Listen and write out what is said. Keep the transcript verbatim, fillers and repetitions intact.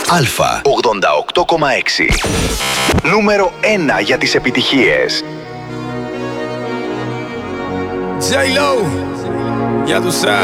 Αλφα ογδόντα οκτώ κόμμα έξι. Νούμερο ένα για τις επιτυχίες. J-Lo, ya tú sabes.